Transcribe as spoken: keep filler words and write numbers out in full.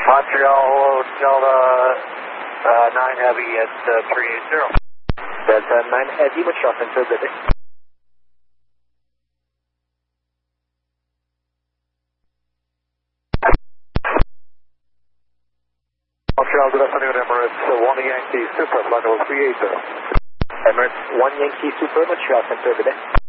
Montreal Delta uh, nine Heavy at uh, three eight zero. Delta nine Heavy, Montreal Center, good day. Montreal, good afternoon, Emirates uh, one Yankee Super, flight level three eight zero. Emirates one Yankee Super, Montreal Center, good day.